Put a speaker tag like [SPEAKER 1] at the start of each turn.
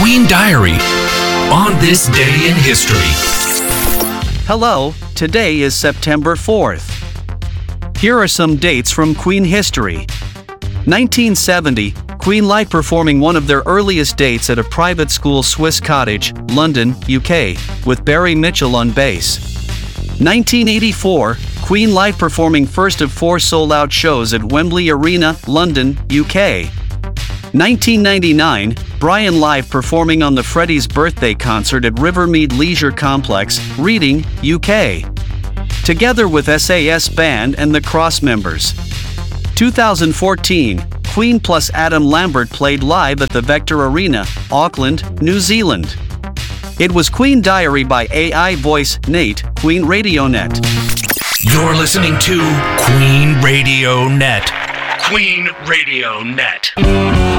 [SPEAKER 1] Queen Diary on this day in history.
[SPEAKER 2] Hello, today is September 4th. Here are some dates from Queen history. 1970, Queen live performing one of their earliest dates at a private school Swiss Cottage, London, UK, with Barry Mitchell on bass. 1984, Queen live performing first of 4 sold-out shows at Wembley Arena, London, UK. 1999, Brian live performing on the Freddie's birthday concert at Rivermead Leisure Complex, Reading, UK. Together with SAS Band and the Cross members. 2014, Queen plus Adam Lambert played live at the Vector Arena, Auckland, New Zealand. It was Queen Diary by AI voice Nate, Queen Radio Net.
[SPEAKER 1] You're listening to Queen Radio Net. Queen Radio Net.